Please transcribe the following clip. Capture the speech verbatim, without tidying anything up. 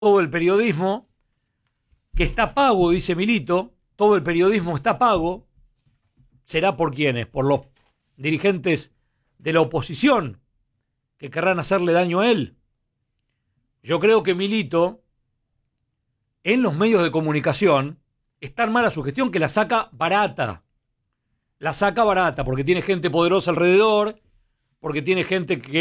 todo el periodismo, que está pago, dice Milito, todo el periodismo está pago, ¿será por quiénes? Por los dirigentes de la oposición que querrán hacerle daño a él. Yo creo que Milito, en los medios de comunicación, es tan mala su gestión que la saca barata. La saca barata porque tiene gente poderosa alrededor, porque tiene gente que